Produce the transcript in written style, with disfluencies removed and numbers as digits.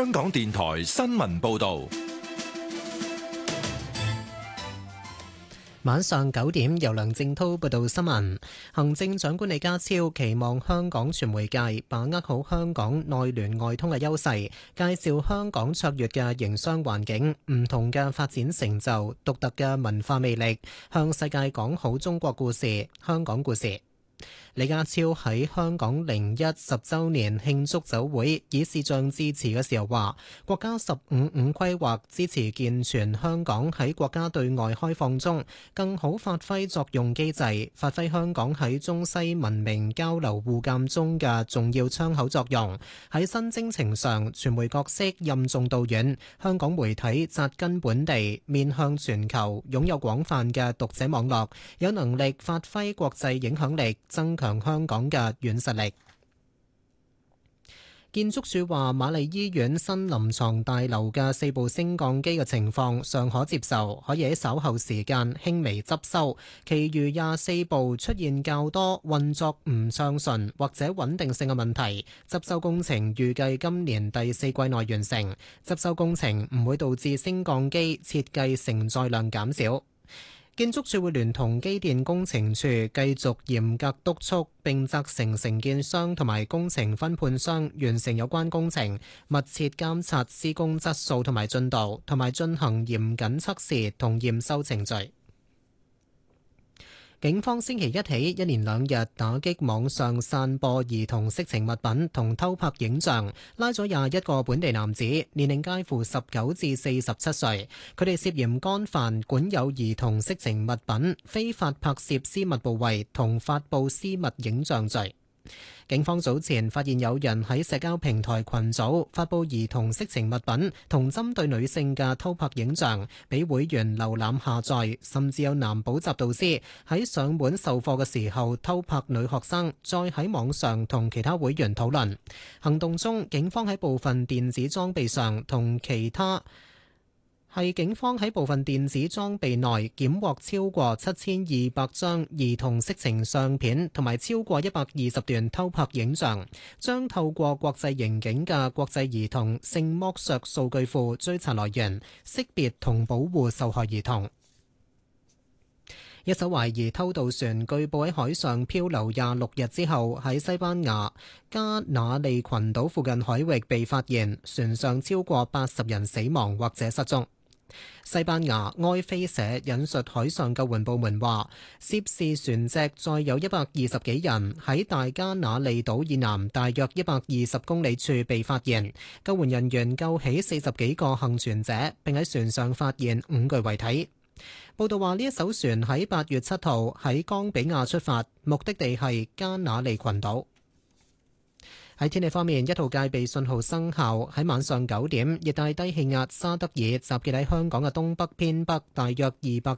香港電台新聞報道。 晚上9點，由梁正滔報道新聞。行政長官李家超期望香港傳媒界把握好香港內聯外通嘅優勢，介紹香港卓越嘅營商環境、唔同嘅發展成就、獨特嘅文化魅力，向世界講好中國故事、香港故事。李家超喺香港01 10週年慶祝酒會以視像致辭嘅時候話，國家15/5規劃支持健全香港喺國家對外開放中更好發揮作用機制，發揮香港喺中西文明交流互鑒中嘅重要窗口作用。喺新征程上，傳媒角色任重道遠，香港媒體紮根本地，面向全球，擁有廣泛嘅讀者網絡，有能力發揮國際影響力，增強香港嘅軟實力。建築署話，瑪麗醫院新臨床大樓嘅4部升降機嘅情況尚可接受，可以喺稍後時間輕微執修。其餘24部出現較多運作唔暢順或者穩定性嘅問題，執修工程預計今年第4季內完成。執修工程唔會導致升降機設計承載量減少。建築署會聯同機電工程處繼續嚴格督促並責成承建商同埋工程分判商完成有關工程，密切監察施工質素同埋進度，同埋進行嚴謹測試同驗收程序。警方星期一起一連2日打擊網上散播兒童色情物品同偷拍影像，拉咗21個本地男子，年齡介乎19至47歲。佢哋涉嫌干犯管有兒童色情物品、非法拍攝私密部位同發布私密影像罪。警方早前發現有人喺社交平台群組發布兒童色情物品同針對女性嘅偷拍影像，俾會員瀏覽下載，甚至有男補習導師喺上門授課嘅時候偷拍女學生，再喺網上同其他會員討論。行動中，警方喺部分電子裝備上同其他警方喺部分電子裝備內檢獲超過7200張兒童色情相片，同埋超過120段偷拍影像，將透過國際刑警嘅國際兒童性剝削數據庫追查來源，識別同保護受害兒童。一艘懷疑偷渡船據報喺海上漂流26日之後，喺西班牙加那利群島附近海域被發現，船上超過80人死亡或者失蹤。西班牙埃菲社引述海上救援部門話，涉事船隻載有120幾人，喺大加那利島以南大約120公里處被發現。救援人員救起40幾個幸存者，並喺船上發現5具遺體。報道話，呢一艘船喺8月7號喺岡比亞出發，目的地係加那利群島。喺天氣方面，一號戒備信號生效。喺晚上9點，熱帶低氣壓沙德爾集結喺香港嘅東北偏北大約200